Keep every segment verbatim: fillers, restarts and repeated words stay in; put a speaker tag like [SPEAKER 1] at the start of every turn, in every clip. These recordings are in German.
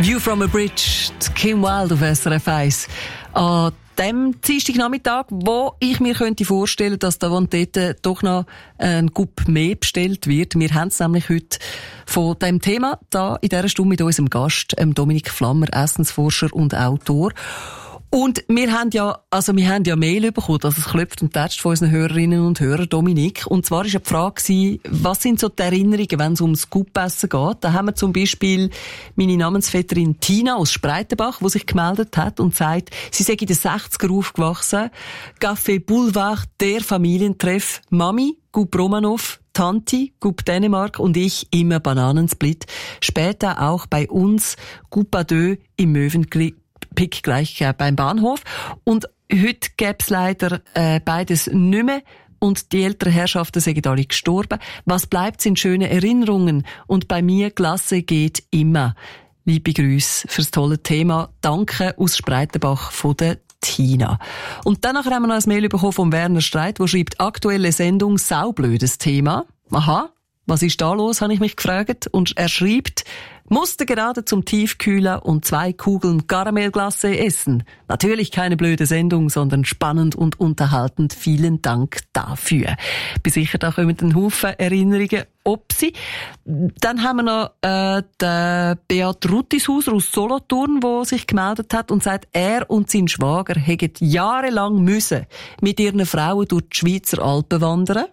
[SPEAKER 1] View from a Bridge, Kim Wilde auf S R F eins. An dem Dienstagnachmittag, wo ich mir könnte vorstellen, dass da und dort doch noch ein Gupp mehr bestellt wird. Wir haben es nämlich heute von dem Thema da in dieser Stunde mit unserem Gast, Dominik Flammer, Essensforscher und Autor. Und wir haben ja, also wir haben ja Mail bekommen, dass es klopft und tätscht von unseren Hörerinnen und Hörern, Dominik. Und zwar war ja die Frage, was sind so die Erinnerungen, wenn es ums Guppessen geht? Da haben wir zum Beispiel meine Namensvetterin Tina aus Spreitenbach, die sich gemeldet hat und sagt, sie sei in den sechziger aufgewachsen. Café Boulevard, der Familientreff, Mami, Gupp Romanov, Tanti, Gupp Dänemark und ich immer Bananensplit. Später auch bei uns Gupp à deux im Möwenkli. Pick gleich äh, beim Bahnhof. Und heute gäb's leider äh, beides nicht mehr. Und die älteren Herrschaften sind alle gestorben. Was bleibt, sind schöne Erinnerungen. Und bei mir, Glasse geht immer. Liebe Grüße fürs tolle Thema. Danke aus Spreitenbach von der Tina. Und dann haben wir noch ein Mail bekommen von Werner Streit, der schreibt, aktuelle Sendung, saublödes Thema. Aha, was ist da los, habe ich mich gefragt. Und er schreibt, musste gerade zum Tiefkühler und zwei Kugeln Karamellglace essen. Natürlich keine blöde Sendung, sondern spannend und unterhaltend. Vielen Dank dafür. Bin sicher, da kommen ein Haufen Erinnerungen ob sie. Dann haben wir noch äh, den Beat Ruttishauser aus Solothurn, der sich gemeldet hat und sagt, er und sein Schwager hätten jahrelang müssen mit ihren Frauen durch die Schweizer Alpen wandern.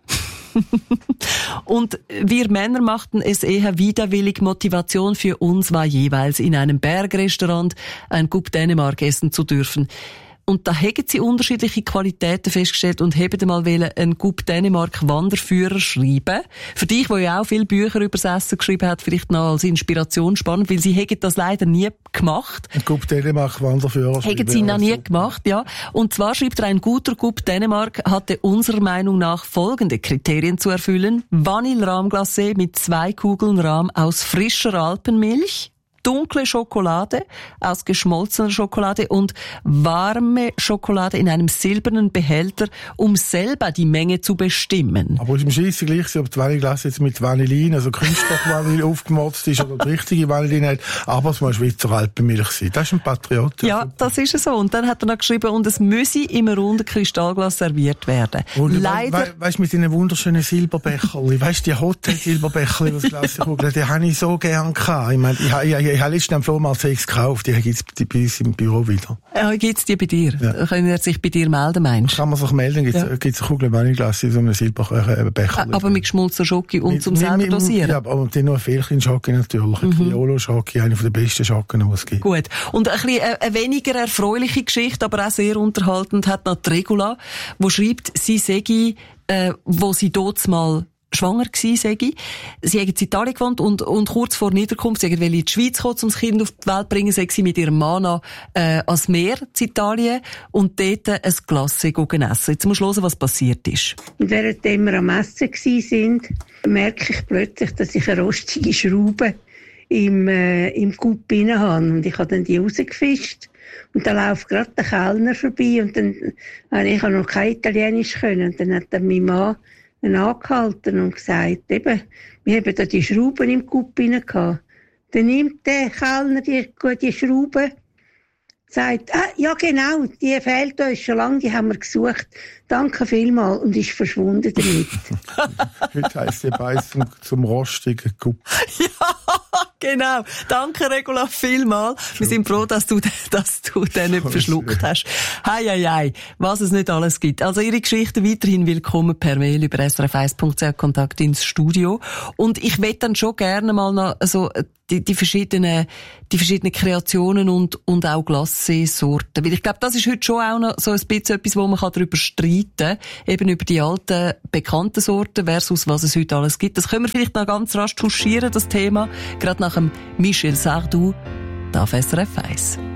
[SPEAKER 1] Und wir Männer machten es eher widerwillig. Motivation für uns war jeweils in einem Bergrestaurant ein Gupp Dänemark essen zu dürfen. Und da haben sie unterschiedliche Qualitäten festgestellt und haben mal einen Gupp Dänemark Wanderführer schreiben. Für dich, der ja auch viele Bücher über das Essen geschrieben hat, vielleicht noch als Inspiration spannend, weil sie haben das leider nie gemacht.
[SPEAKER 2] Ein Gupp Dänemark Wanderführer schreiben.
[SPEAKER 1] Haben sie noch nie gemacht, ja. Und zwar schreibt er, ein guter Gupp Dänemark hatte unserer Meinung nach folgende Kriterien zu erfüllen. Vanille-Rahmglacé mit zwei Kugeln Rahm aus frischer Alpenmilch, dunkle Schokolade aus geschmolzener Schokolade und warme Schokolade in einem silbernen Behälter, um selber die Menge zu bestimmen.
[SPEAKER 2] Aber es ist im Scheisse gleich, ob die Vanilleglasse jetzt mit Vanillin, also Künstlervanille aufgemotzt ist oder die richtige Vanillin hat, aber es muss Schweizer Alpenmilch sein. Das ist ein Patriot.
[SPEAKER 1] Ja, das ist es so. Und dann hat er noch geschrieben, und es müsse im runden Kristallglas serviert werden.
[SPEAKER 2] Und
[SPEAKER 1] leider...
[SPEAKER 2] We- we- weißt du, mit diesen wunderschönen Silberbecherli, weißt du, die Hotel-Silberbecherli, die Glaskugeln, die habe ich so gern gehabt. Ich meine, ich, ich, ich, ich habe letztens am Flohmarkt sechs gekauft, die gibt's bei uns im Büro wieder.
[SPEAKER 1] Ja, gibt's die bei dir? Ja. Können wir sich bei dir melden, meinst du?
[SPEAKER 2] Kann man sich melden, gibt's, ja. gibt's eine Kugel Vanilleglas in so einem Silberbecher.
[SPEAKER 1] Aber mit geschmolzener Schoki und mit, zum selber mit, dosieren?
[SPEAKER 2] Ja, aber die nur viel Schoki natürlich. Mhm. Criollo-Schoki, eine der besten Schocken, die es gibt.
[SPEAKER 1] Gut. Und ein bisschen, äh, eine weniger erfreuliche Geschichte, aber auch sehr unterhaltend, hat noch die Regula, die schreibt, sie sei, äh, wo sie dort mal schwanger gsi, sage ich. Sie haben in Italien gewohnt und, und kurz vor Niederkunft, sie wollten in die Schweiz kommen, um das Kind auf die Welt zu bringen, sei sie mit ihrem Mann an, äh, ans Meer in Italien und dort ein Glacé essen. Jetzt musst du hören, was passiert ist.
[SPEAKER 3] Und während wir am Essen waren, merke ich plötzlich, dass ich eine rostige Schraube im, äh, im Gupp rein habe. Und ich habe dann die rausgefischt. Und da läuft gerade der Kellner vorbei und dann, äh, ich habe noch kein Italienisch können. Und dann hat dann mein Mann angehalten und gesagt, eben, wir haben da die Schrauben im Gupp rein gehabt. Dann nimmt der Kellner die, die Schrauben, sagt, ah, ja genau, die fehlt uns schon lange, die haben wir gesucht. Danke vielmals und ist verschwunden damit.
[SPEAKER 2] Heute heisst die Beißung zum rostigen Gupp.
[SPEAKER 1] Ja, genau. Danke, Regula, vielmals. Wir sind froh, dass du, dass du den nicht verschluckt hast. Hei, hei, hei, was es nicht alles gibt. Also Ihre Geschichte weiterhin willkommen per Mail über s r f eins punkt c h Kontakt ins Studio. Und ich möchte dann schon gerne mal noch so die, die verschiedenen, die verschiedenen Kreationen und, und auch Glacé-Sorten. Weil ich glaube, das ist heute schon auch noch so ein bisschen etwas, wo man darüber streiten kann. Eben über die alten, bekannten Sorten versus was es heute alles gibt. Das können wir vielleicht noch ganz rasch touchieren, das Thema. Gerade nach dem Michel Sardou, da auf S R F eins.